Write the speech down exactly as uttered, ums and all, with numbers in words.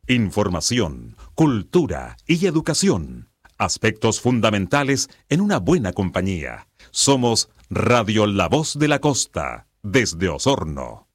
Información, cultura y educación. Aspectos fundamentales en una buena compañía. Somos Radio La Voz de la Costa, desde Osorno.